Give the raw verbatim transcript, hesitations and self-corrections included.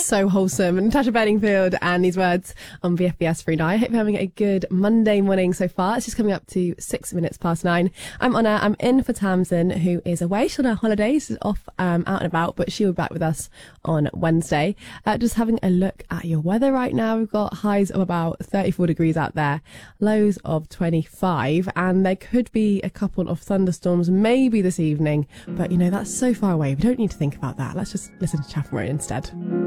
so wholesome. Natasha Bedingfield and these words on V F B S Free Now. I hope you're having a good Monday morning so far. It's just coming up to six minutes past nine. I'm Honor. I'm in for Tamsin, who is away. She's on her holidays, is off um, out and about, but she'll be back with us on Wednesday. Uh, just having a look at your weather right now. We've got highs of about thirty-four degrees out there, lows of twenty-five, and there could be a couple of thunderstorms maybe this evening, but you know, that's so far away. We don't need to think about that. Let's just listen to Chatham Road instead.